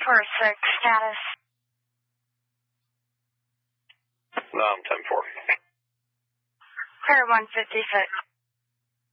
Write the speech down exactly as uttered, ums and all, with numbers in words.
four six, status. No, I'm ten four. Clear one fifty-six.